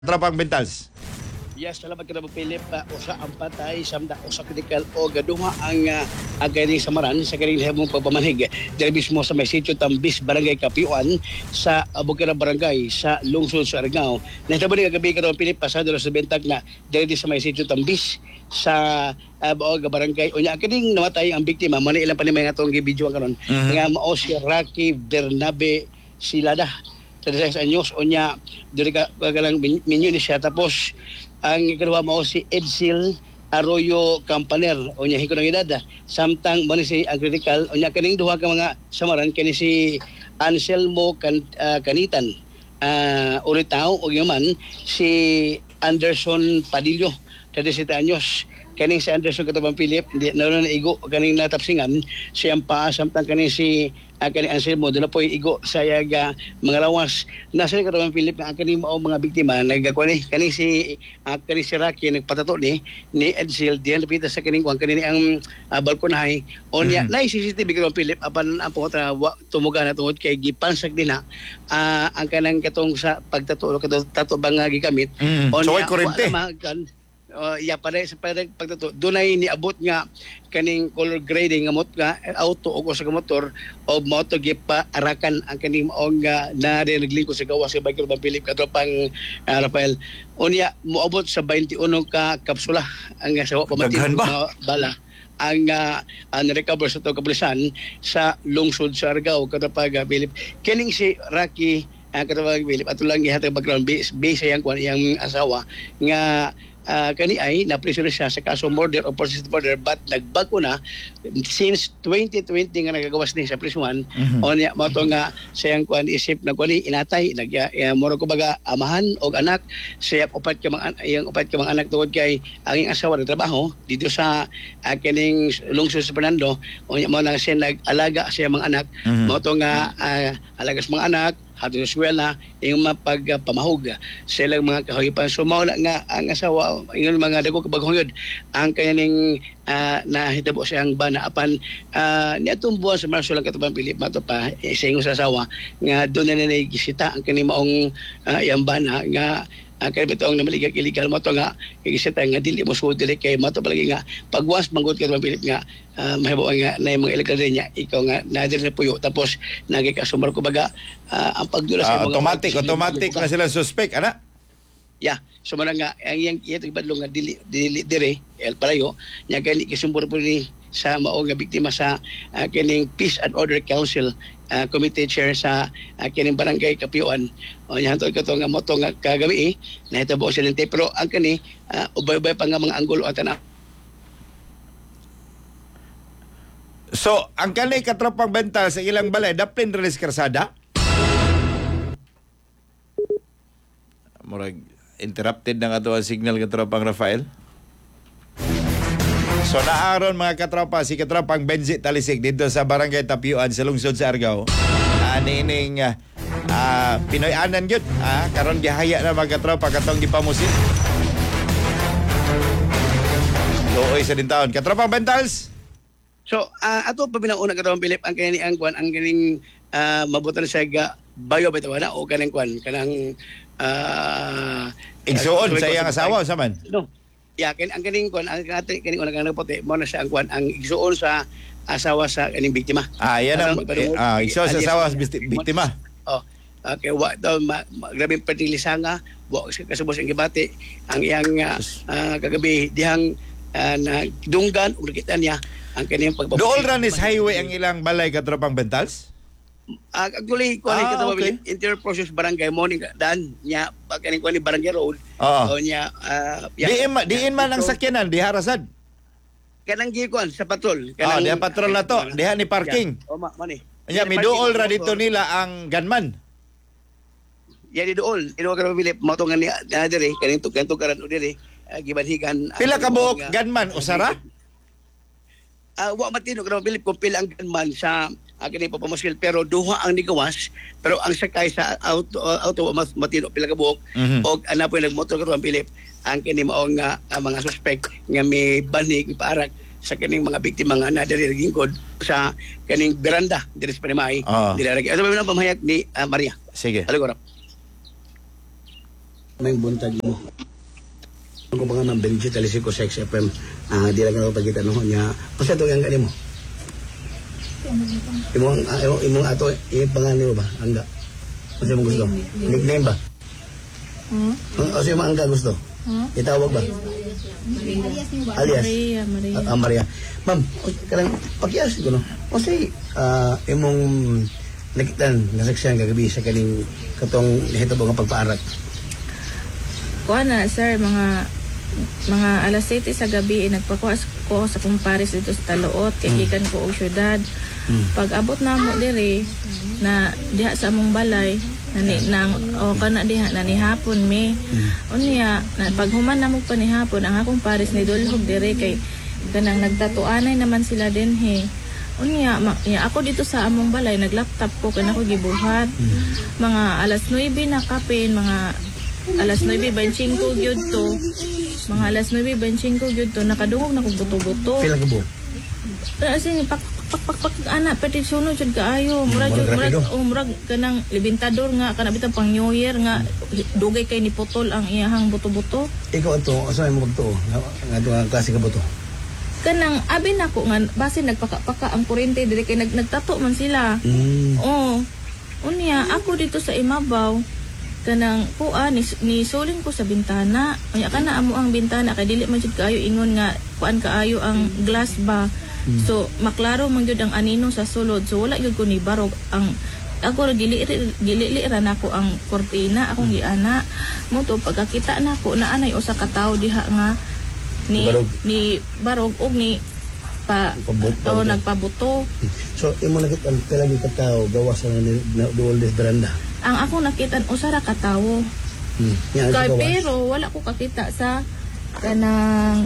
Tropang Bintals. Yes, salamat ka na Philip. Usa ang patay, samda usa kritikal o gaduha ang aganing samaran sa kaning himong pagpamanhig. Diri mismo sa may sitio Tambis, Barangay Kapiuan sa Bukira Barangay sa lungsod sa Argao. Nahitabo ni kagabi karon Philip pasado sa bentag na diri sa may sitio Tambis sa Baoga Barangay. Unya kaning namatay ang biktima, man ilang pa ni mga atong gibidyo karon. Nga mao si Rocky Bernabe Silada. 36 anyos unya diri ka galang minyo ni siya tapos ang ikaduha mao si Edsel Arroyo Campaner unya higod ang edad samtang mo ni si ang critical unya kaning duha ka mga samaran kini si Anselmo Canitan uritao ug yaman si Anderson Padillo 37 anyos kaning si Anderson katubang Philip di naroon na igo kaning natapsingan siyang paa samtang kaning si kaning Anselmo dala po igo sa yaga mga lawas nasa ni katubang Philip nga kaning mao mga biktima nagkuan ni kaning si Rocky nagpatato ni Edsel diyan lapita sa kaning kuan kaning ang balkonahay onya na CCTV katubang Philip apan ang putra tumuga na tungod kay gipansag din na ang kanang katong sa pagtato tato bang gigamit Onya kurente pare sa pagtato dunay niabot nga kaning color grading nga auto o sa motor o moto gipa arakan ang kaning maong na naglingkod sa gawas sa Biker Philip katropang Rafael unya moabot sa 21 ka kapsula ang sawa pamatin bala ang recover sa to kapulisan sa lungsod sa Argao katropang Philip kining si Rocky katropang Philip ato lang gihatag background base yang iyang asawa nga kani ay na-pressure siya sa kaso murder o persistent murder but nagbago na since 2020 nga nagagawas ni sa prisuan o niya mo to nga siyang kuan isip na kuan inatay moro ko baga amahan og anak siya upat ka mga anak tungod kay ang asawa nagtrabaho dito sa kining lungsod sa Fernando o niya mo nang siya nag-alaga siya mga anak mo to nga alaga sa mga anak ato sa eskwela yung mapagpamahog silang mga kahoypan so mao na nga ang asawa ingon mga dago kabaghuyod ang kaning nahitabo siyang bana apan niadtong buwan sa Marso lang katubang Philip mato pa sa ingong asawa nga doon na nagisita ang kaning maong iyang bana nga kaya bitong na maligag illegal mo to nga igisita nga dili mo suod dili kay mo to palagi nga pagwas manggod ka ng Philip nga mahibaw nga na yung mga illegal din niya ikaw nga nadir na puyo tapos nagikasumar ko baga ang pagdula sa mga automatic na sila suspect ana so man nga ang iyang ibadlong nga dili dire el palayo nya kani kisumbor po ni sa mao nga biktima sa kining Peace and Order Council committee chair sa kining barangay Kapiuan o nya hantud kato nga moto nga kagabi nahitabo sila pero ang kani ubay-ubay pa nga mga anggulo at na. So ang kanay katropang bental sa ilang balay daplin release karsada murag interrupted na nga to ang signal katropang Rafael. So naaron mga katropa si katropang Benji Talisig dito sa Barangay Tapiuan sa lungsod sa Argao. Nining Pinoy anan gyud karon gihaya na mga katropa katong gipamusin. Looy sa din taon. Katropang Bentals. So ato pa binauna katong Philip ang kani ang kwan ang kaning mabutan sa bayo bitaw na o kanang kwan kanang igsuon sa iyang asawa sa man. No. Ang kaning kwan ang kaning unang puti mo na siya ang kwan ang igsuon sa asawa sa kaning biktima. Yan ang igsuon sa asawa sa biktima. Okay, wa daw grabing pertilisanga, wa kasubos ang gibati ang iyang kagabi dihang nagdunggan ug nakita niya ang kaniyang pagbabago. Dool Ranis Highway ang ilang balay katropang Bentals? Actually, okay. Interior process barangay morning dan nya pagkaning kuan ni barangay road. O nya diin man ang sakyanan di harasad. Kanang gikuan sa patrol. Kanang diha patrol na to, diha ni parking. Mani. Nya miduol ra dito nila ang gunman. Di dool. Ino ka Philip mo to nga ni dire kaning tugan-tugaran o dire gibanhigan. Pila ka buok gunman usara? Wa matino ka Philip kung pila ang gunman sa kini papamuskil pero duha ang nigawas pero ang sakay sa auto mas matino pila ka buok og ana po nagmotor ka Philip ang kini mao nga mga suspect nga may banig paarak sa kaning mga biktima nga na diri gingkod sa kaning beranda diri sa Panimay diri ra. Ano ba pamahayag ni Maria? Sige. Aligorap. may buntag mo. Kung mga nang Benji talisik ko sa XFM, di lang ako pagkita no niya. Kasi ito yung mo. Imong ato pangalan mo ba? Angga. Kasi mo gusto. Nickname ba? Kasi mo angga gusto. Itawag ba? Alias. Maria. Maria. Ma'am, karang pakias ko no. Kasi imong nakitan nasaksihan kagabi sa kaning katong nahitabo nga pagpaarak. Kuha na, sir, mga alas 7 sa gabi, nagpakuha ko sa kumpares dito sa Taloot, kagikan ko og syudad. Pag abot na mo dire, na diha sa among balay, kana diha, na nihapon me. Unya, pag human na mo panihapon, ang akong pares ni Dulhog dire, kay kanang nagtatuanay naman sila din he. Unya, ako dito sa among balay, naglaptop ko, kana ko gibuhat. Mga alas 9 na kapin, mga alas 9:25 gyud to. Mga alas 9:25 gyud to, nakadungog na ko buto-buto. Pila ka buo? Kasi pak ana pati sunod jud kaayo. Murag kanang libintador nga kana bitang pang New Year nga dugay kay ni putol ang iyahang buto-buto. Ikaw ato, asa mo magtuo? Nga ato ang klase ka buto? Kanang abi nako nga base nagpaka-paka ang kuryente dire kay nagtato man sila. Unya ako dito sa imabaw kanang kuan ni suling ko sa bintana. Unya kana amo ang bintana kay dili man jud kaayo ingon nga kuan kaayo ang glass ba. So maklaro man gyud ang anino sa sulod. So wala gyud ko ni barog ang ako gili-ra nako ang kortina akong giana. Mo to pagkakita nako na anay usa ka tawo diha nga ni barog og ni nagpabuto. So imo nakita ang talaga ka tawo gawas na duol des beranda. Ang ako nakita usara ka tawo. Kay pero wala ko kakita sa kanang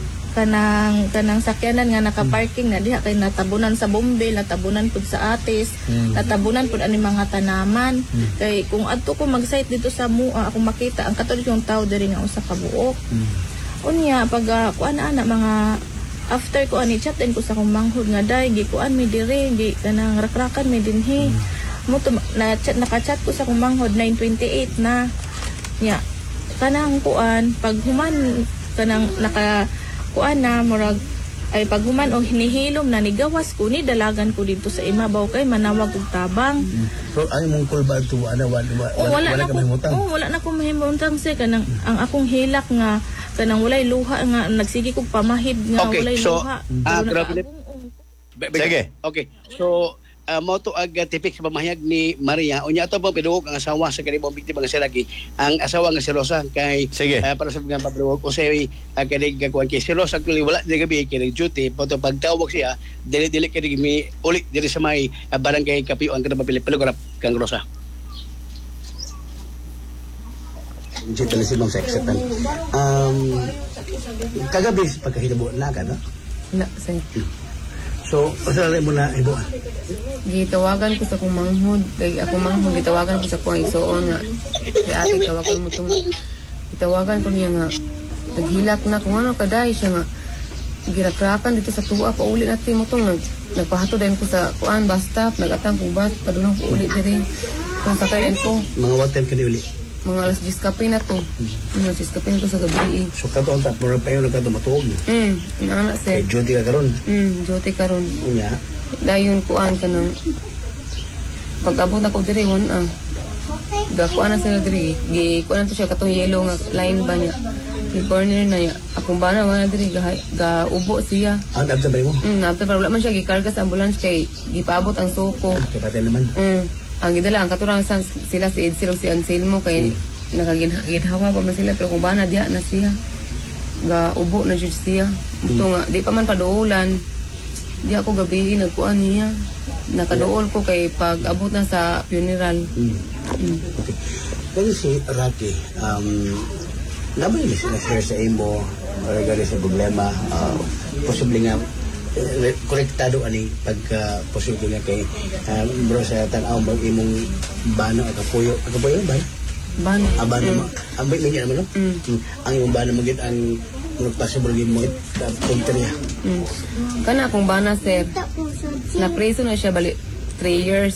sakyanan nga naka-parking na diha kay natabunan sa bombil, natabunan pud sa atis, natabunan pud ani mga tanaman. Kay kung adto ko mag-site dito sa mua ako makita ang katulig yung tawo diri nga usa ka buok. Unya pag kuan ana mga after ko ani chat din ko sa akong manghod nga day gikuan mi diri gi kanang rakrakan mi dinhi. Mo to naka-chat ko sa akong manghod 9:28 na. Nya kanang kuan pag human kanang naka kuan na murag ay pag human og hinihilom na nigawas ko ni dalagan ko dito sa imabaw kay manawag og tabang. So ay mong kulba to wala ka mahimutang. Wala na ko mahimutang sa kanang ang akong hilak nga kanang walay luha nga nagsige kog pamahid nga walay luha. Sige. Okay. So mo to ag tipik sa pamahayag ni Maria unya ato pang piduog ang asawa sa kanibang biktima nga sila ang asawa nga si Rosa kay para sa mga paduog o say kanig gagawin kay si Rosa actually wala di gabi kay duty pero pagtawag siya dili kay mi ulit diri sa may barangay Kapiuan kada Pilipilograp kang Rosa. Dito na silong sa acceptan. Kagabi pagkahitabo na ka no? Na, sir. So, pasalay mo na ibo. Gitawagan ko sa akong manghod. Kay akong manghod, gitawagan ko sa akong igsoon nga. Kaya ate, tawagan mo itong... Gitawagan ko niya nga. Naghilak na kung ano, kaday siya nga. Girakrakan dito sa tuwa. Paulit natin mo itong nagpahato din ko sa kuan, bus stop. Nagatang kong bus. Padunang ko ulit din. Kung sakayan ko. Mga what time ka ni uli? Mga alas 10 kapin na to. Alas 10 kapin ko sa gabi. So, kato ang tapos pa yun nagkatumatuog. Inaana, sir. Kay duty ka karon. Duty karon. Unya. Dayon kuan ka ng pag-abot na ko diri won ang gakuan na sila diri gikuan na to siya katong yellow nga line ba niya di corner na niya akong bana wala diri ga ubo siya Ang abta ba mo? After wala man siya gikarga sa ambulance kay gipaabot ang suko Kay patay naman. ang gidala ang katurang sila si Edsel si Anselmo kay nakaginhawa pa man sila pero kung bana diha na siya ga ubo na siya ito nga di pa man paduulan. Di ako gabi nagkuan niya. Nakadool ko kay pag abot na sa funeral. Okay. Kaya si Rocky, naman yung sinashare sa imo regarding sa problema, posible nga korektado ani pagka posible nga kay bro sa tanaw mag imong bano akapuyo ba? Bano. Abano mo. Ang bait niya naman no? Ang imong bano magit ang possible mo punteriya. Kana akong bana sir. Na preso na siya bali 3 years.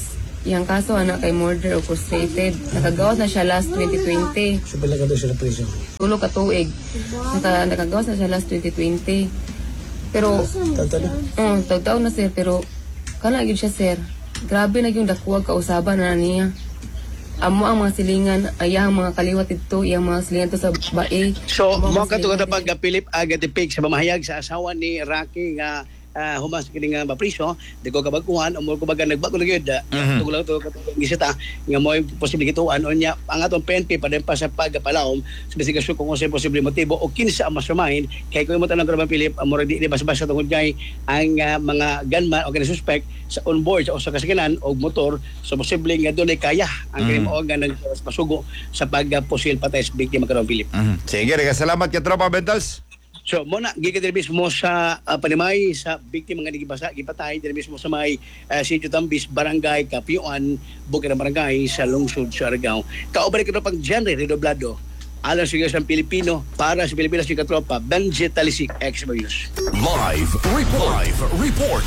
iyang kaso anak kay murder o frustrated. Nakagawas na siya last 2020. So pala ka doon siya na priso. Tulo ka tuig. Nakagawas na siya last 2020. Pero, Tata na. taw-taw na sir, pero kana gyud siya sir. Grabe na yung dakuwag kausaban na niya. Amo ang mga silingan, ayang mga kaliwat ito, iyang mga silingan to sa bae. So, Amo mo mga katungod silingan pag Philip agatipig sa mamahayag sa asawa ni Rocky nga humas kini nga mapriso, di ko kabaguhan o mo ko baga nagbago gyud. Tungod lang to katong gisita nga mo posible gituan o nya ang atong PNP pa din pa sa pagpalawom sa investigasyon kung ano posible motibo o kinsa ang mastermind kay kung mo tanong Karon Philip amo di basa-basa tungod kay ang mga gunman o suspect sa onboard sa usa ka sakyanan o motor so posible nga dunay kaya ang kini mo nga nagpasugo sa pagpusil patay sa biktima Karon Philip. Sige, salamat ka Tropa Bentals. So, muna, gikan din mismo sa panimay sa biktima nga gipatay din mismo sa may Sitio Tambis, Barangay Kapiuan, Bukid ng Barangay sa lungsod sa Argao. Kauban ko pang genre redoblado. Alang sa Pilipino para sa Pilipinas si katropa Benji Talisik ex-Mayus. Live report.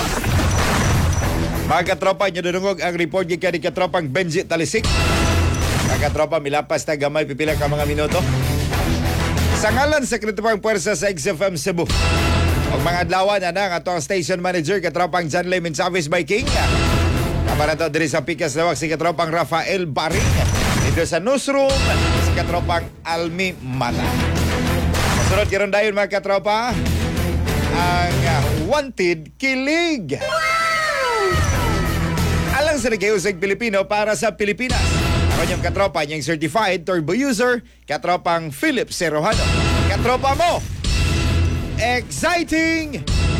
Mga katropa, nyo dunungog ang report gikan ni katropang Benji Talisik. Mga katropa, milapas na gamay pipila ka mga minuto. Sa ngalan sa Sekretariang Puwersa sa XFM Cebu. O mga adlawan na ang atong station manager, katropang John Layman Chavez by King. Kamara to diri sa Pikas Lawak si katropang Rafael Baring. Dito sa newsroom, si katropang Almi Mala. Masunod karon dayon mga katropa, ang Wanted Kilig. Alang sa nagayusig Pilipino para sa Pilipinas. Ako yung katropa niyang certified turbo user, katropang Philip Serojano. Katropa mo, exciting